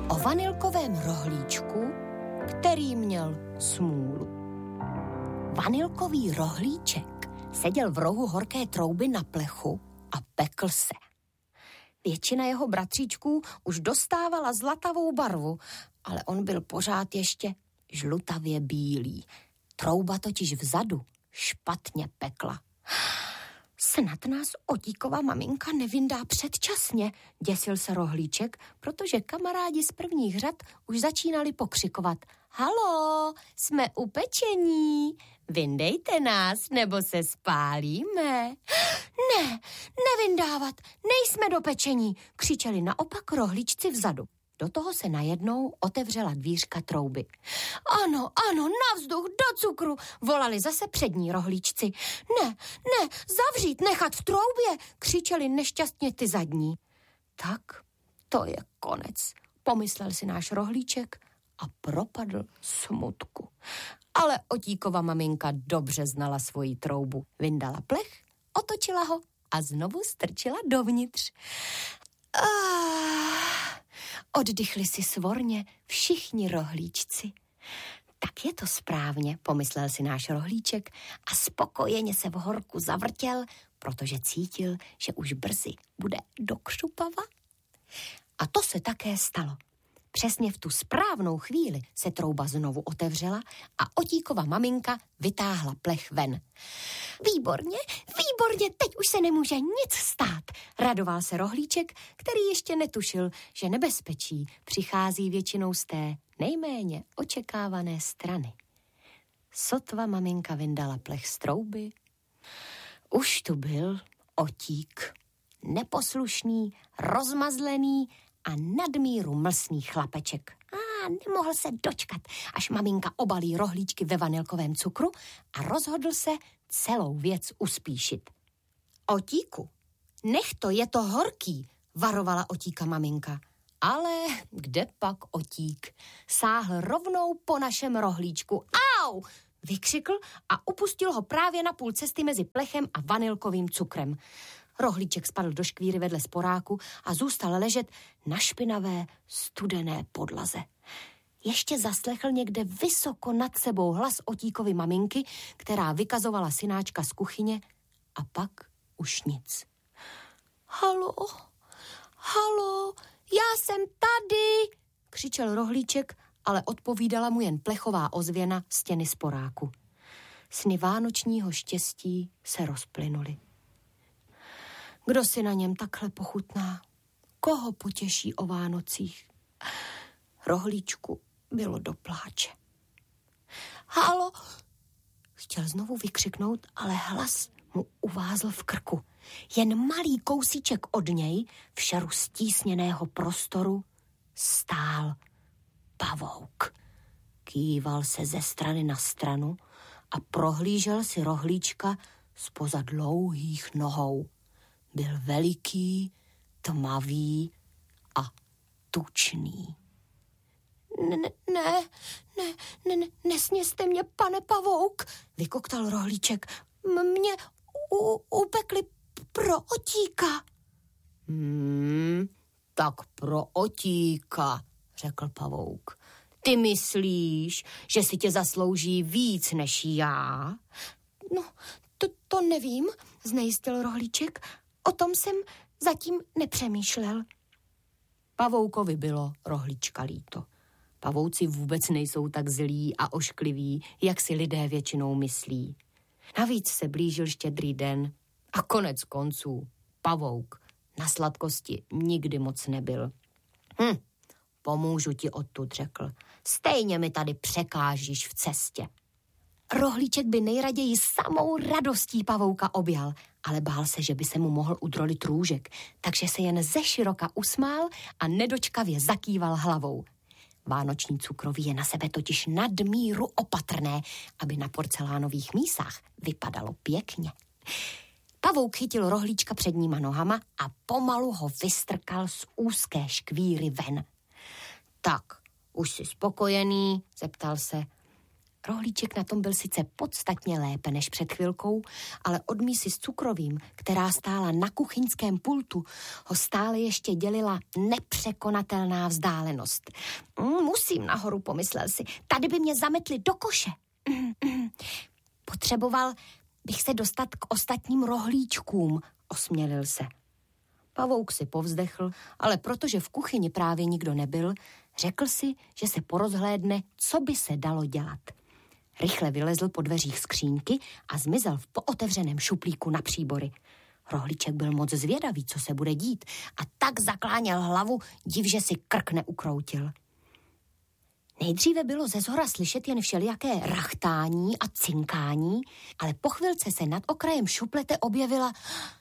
o vanilkovém rohlíčku, který měl smůlu. Vanilkový rohlíček seděl v rohu horké trouby na plechu a pekl se. Většina jeho bratříčků už dostávala zlatavou barvu, ale on byl pořád ještě žlutavě bílý. Trouba totiž vzadu špatně pekla. Snad nás Otíkova maminka nevyndá předčasně, děsil se rohlíček, protože kamarádi z prvních řad už začínali pokřikovat. Halo, jsme u pečení, vyndejte nás, nebo se spálíme. Ne, nevyndávat, nejsme do pečení, křičeli naopak rohlíčci vzadu. Do toho se najednou otevřela dvířka trouby. Ano, na vzduch, do cukru, volali zase přední rohlíčci. Ne, zavřít, nechat v troubě, křičeli nešťastně ty zadní. Tak, to je konec, pomyslel si náš rohlíček a propadl smutku. Ale Otíkova maminka dobře znala svoji troubu. Vyndala plech, otočila ho a znovu strčila dovnitř. Oddychli si svorně všichni rohlíčci. Tak je to správně, pomyslel si náš rohlíček a spokojeně se v horku zavrtěl, protože cítil, že už brzy bude do křupava. A to se také stalo. Přesně v tu správnou chvíli se trouba znovu otevřela a Otíkova maminka vytáhla plech ven. Výborně, teď už se nemůže nic stát, radoval se rohlíček, který ještě netušil, že nebezpečí přichází většinou z té nejméně očekávané strany. Sotva maminka vyndala plech z trouby, už tu byl Otík, neposlušný, rozmazlený a nadmíru mlsný chlapeček. Nemohl se dočkat, až maminka obalí rohlíčky ve vanilkovém cukru a rozhodl se celou věc uspíšit. Otíku, nech to, je to horký, varovala Otíka maminka. Ale kde pak Otík? Sáhl rovnou po našem rohlíčku. Au! Vykřikl a upustil ho právě na půl cesty mezi plechem a vanilkovým cukrem. Rohlíček spadl do škvíry vedle sporáku a zůstal ležet na špinavé, studené podlaze. Ještě zaslechl někde vysoko nad sebou hlas Otíkovy maminky, která vykazovala synáčka z kuchyně, a pak už nic. Halo, já jsem tady, křičel rohlíček, ale odpovídala mu jen plechová ozvěna stěny sporáku. Sny vánočního štěstí se rozplynuly. Kdo si na něm takhle pochutná? Koho potěší o Vánocích? Rohlíčku bylo do pláče. Halo! Chtěl znovu vykřiknout, ale hlas mu uvázl v krku. Jen malý kousíček od něj, v šeru stísněného prostoru, stál pavouk. Kýval se ze strany na stranu a prohlížel si rohlíčka zpoza dlouhých nohou. Byl veliký, tmavý a tučný. Ne, nesněste mě, pane pavouk, vykoktal rohlíček. Mě upekli pro Otíka. Tak pro Otíka, řekl pavouk. Ty myslíš, že si tě zaslouží víc než já? No, to nevím, znejistil rohlíček. O tom jsem zatím nepřemýšlel. Pavoukovi bylo rohlíčka líto. Pavouci vůbec nejsou tak zlí a oškliví, jak si lidé většinou myslí. Navíc se blížil Štědrý den a konec konců pavouk na sladkosti nikdy moc nebyl. Pomůžu ti odtud, řekl. Stejně mi tady překážíš v cestě. Rohlíček by nejraději samou radostí pavouka objal, ale bál se, že by se mu mohl udrolit růžek, takže se jen ze široka usmál a nedočkavě zakýval hlavou. Vánoční cukroví je na sebe totiž nadmíru opatrné, aby na porcelánových mísách vypadalo pěkně. Pavouk chytil rohlíčka předníma nohama a pomalu ho vystrkal z úzké škvíry ven. Tak, už jsi spokojený, zeptal se. Rohlíček na tom byl sice podstatně lépe než před chvilkou, ale od mísy s cukrovým, která stála na kuchyňském pultu, ho stále ještě dělila nepřekonatelná vzdálenost. Musím nahoru, pomyslel si, tady by mě zametli do koše. Potřeboval bych se dostat k ostatním rohlíčkům, osmělil se. Pavouk si povzdechl, ale protože v kuchyni právě nikdo nebyl, řekl si, že se porozhlédne, co by se dalo dělat. Rychle vylezl po dveřích skříňky a zmizel v pootevřeném šuplíku na příbory. Rohlíček byl moc zvědavý, co se bude dít, a tak zakláněl hlavu, div, že si krk neukroutil. Nejdříve bylo ze zhora slyšet jen všelijaké rachtání a cinkání, ale po chvilce se nad okrajem šuplete objevila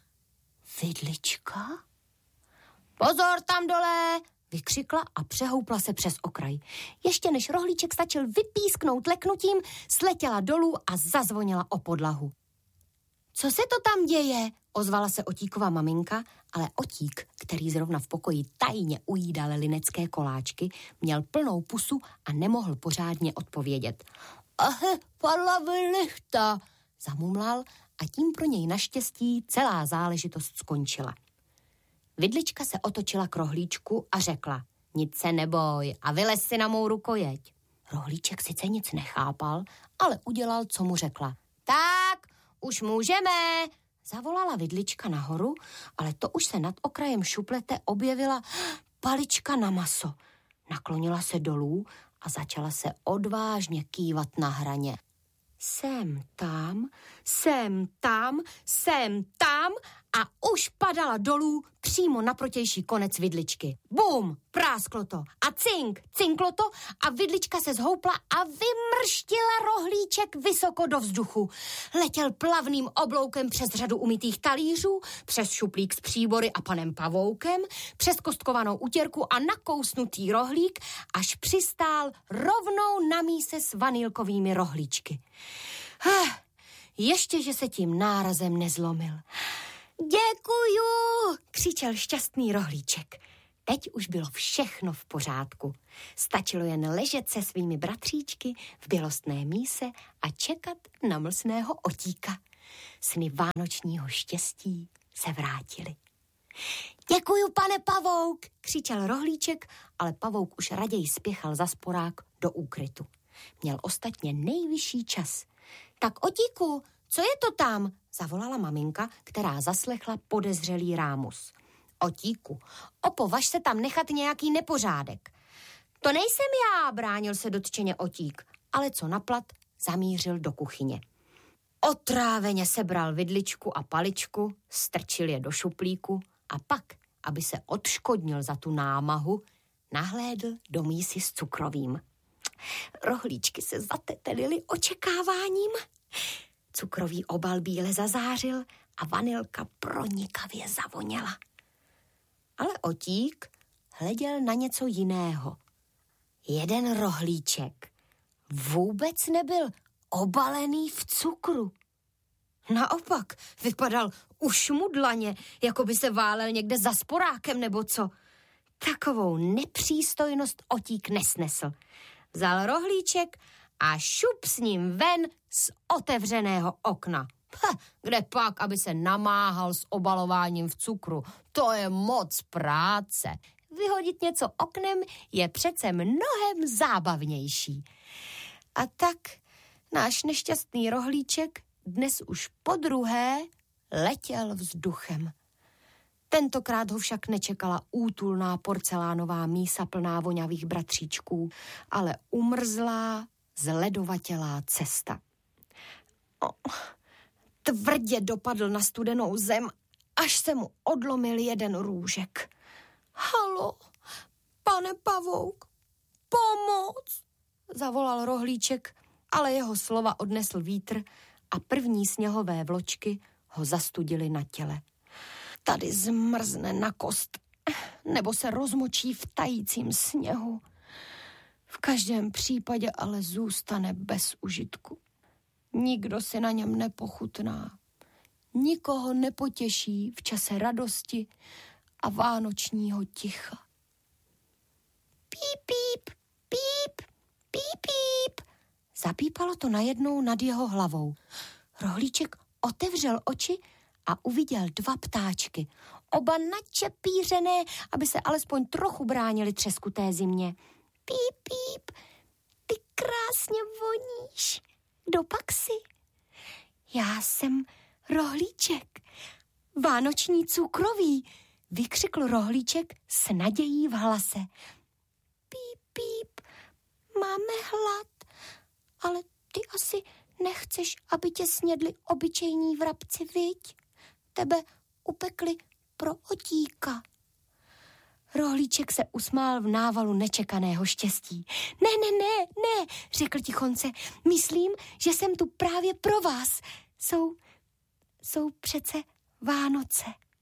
vidlička. Pozor tam dole, vykřikla a přehoupla se přes okraj. Ještě než rohlíček stačil vypísknout leknutím, sletěla dolů a zazvonila o podlahu. Co se to tam děje? Ozvala se Otíkova maminka, ale Otík, který zrovna v pokoji tajně ujídal linecké koláčky, měl plnou pusu a nemohl pořádně odpovědět. Padla lichta, zamumlal a tím pro něj naštěstí celá záležitost skončila. Vidlička se otočila k rohlíčku a řekla: nic se neboj a vylez si na mou rukojeť. Rohlíček sice nic nechápal, ale udělal, co mu řekla. Tak, už můžeme, zavolala vidlička nahoru, ale to už se nad okrajem šuplete objevila palička na maso. Naklonila se dolů a začala se odvážně kývat na hraně. Sem tam, sem tam, sem tam a už padala dolů přímo na protější konec vidličky. Bum, prásklo to a cink, cinklo to a vidlička se zhoupla a vymrštila rohlíček vysoko do vzduchu. Letěl plavným obloukem přes řadu umytých talířů, přes šuplík s příbory a panem Pavoukem, přes kostkovanou utěrku a nakousnutý rohlík, až přistál rovnou na míse s vanilkovými rohlíčky. Ještě, že se tím nárazem nezlomil. Děkuju, křičel šťastný rohlíček. Teď už bylo všechno v pořádku. Stačilo jen ležet se svými bratříčky v bělostné míse a čekat na mlsného Otíka. Sny vánočního štěstí se vrátily. Děkuju, pane Pavouk, křičel rohlíček, ale Pavouk už raději spěchal za sporák do úkrytu. Měl ostatně nejvyšší čas. Tak Otíku, co je to tam? Zavolala maminka, která zaslechla podezřelý rámus. Otíku, opovaž se tam nechat nějaký nepořádek. To nejsem já, bránil se dotčeně Otík, ale co naplat, zamířil do kuchyně. Otráveně sebral vidličku a paličku, strčil je do šuplíku a pak, aby se odškodnil za tu námahu, nahlédl do mísy s cukrovým. Rohlíčky se zatetelily očekáváním. Cukrový obal bíle zazářil a vanilka pronikavě zavoněla. Ale Otík hleděl na něco jiného. Jeden rohlíček vůbec nebyl obalený v cukru. Naopak vypadal ušmudlaně, jako by se válel někde za sporákem nebo co. Takovou nepřístojnost Otík nesnesl. Vzal rohlíček a šup s ním ven z otevřeného okna. Kde pak, aby se namáhal s obalováním v cukru? To je moc práce. Vyhodit něco oknem je přece mnohem zábavnější. A tak náš nešťastný rohlíček dnes už podruhé letěl vzduchem. Tentokrát ho však nečekala útulná porcelánová mísa plná voňavých bratříčků, ale umrzlá, zledovatělá cesta. Tvrdě dopadl na studenou zem, až se mu odlomil jeden růžek. Halo, pane Pavouk, pomoc, zavolal rohlíček, ale jeho slova odnesl vítr a první sněhové vločky ho zastudily na těle. Tady zmrzne na kost, nebo se rozmočí v tajícím sněhu. V každém případě ale zůstane bez užitku. Nikdo si na něm nepochutná. Nikoho nepotěší v čase radosti a vánočního ticha. Píp, píp, píp, píp, píp, zapípalo to najednou nad jeho hlavou. Rohlíček otevřel oči a uviděl 2 ptáčky. Oba načepířené, aby se alespoň trochu bránili třeskuté zimě. Píp, píp, ty krásně voníš. Kdo pak jsi? Já jsem Rohlíček, vánoční cukroví, vykřikl Rohlíček s nadějí v hlase. Píp, píp, máme hlad, ale ty asi nechceš, aby tě snědli obyčejní vrabci, viď? Tebe upekli pro otíka. Rohlíček se usmál v návalu nečekaného štěstí. Ne, řekl tichonce, myslím, že jsem tu právě pro vás. Jsou přece Vánoce.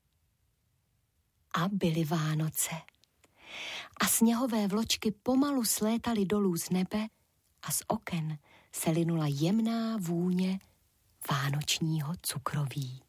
A byly Vánoce. A sněhové vločky pomalu slétaly dolů z nebe a z oken se linula jemná vůně vánočního cukroví.